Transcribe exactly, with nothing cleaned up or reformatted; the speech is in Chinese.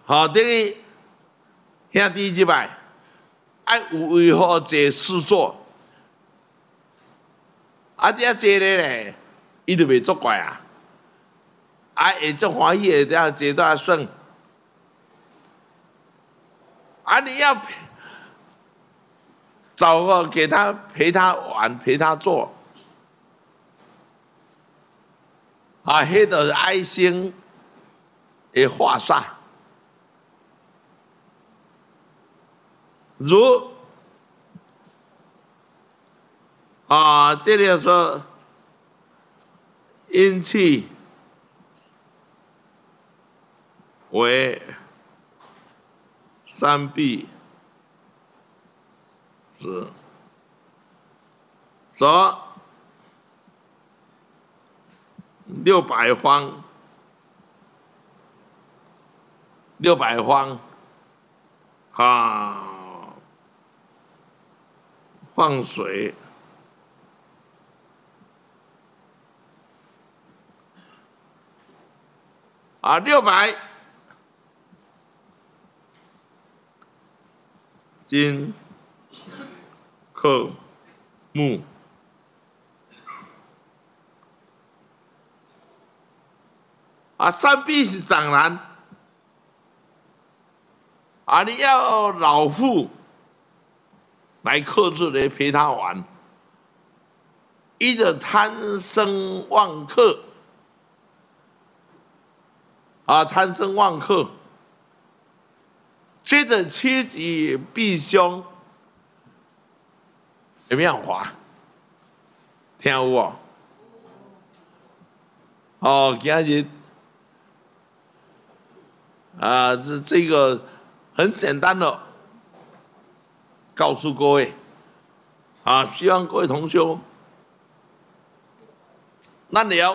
好，等于兄弟即摆爱有为好这事做，啊，这这咧咧，伊就袂作怪啊，啊，会足欢喜的，这这都算。啊，你要找个给他陪他玩，陪他做，啊，迄个爱心的化煞。如啊，这里说阴气为三弊是则六百方，六百方啊，放水。啊，六百金克木，啊，三弊是长男，啊，你要老妇来克制来陪他玩，伊就贪生忘克。啊，贪生忘克，接着妻子必凶，有没有话？听有无？哦，今日啊，这这个很简单的告诉各位，啊，希望各位同修，咱了。